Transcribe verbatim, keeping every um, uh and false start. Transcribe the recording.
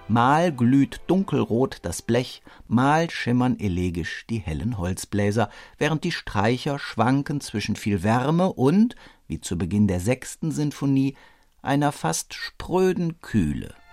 Mal glüht dunkelrot das Blech, mal schimmern elegisch die hellen Holzbläser, während die Streicher schwanken zwischen viel Wärme und, wie zu Beginn der sechsten Sinfonie, einer fast spröden Kühle.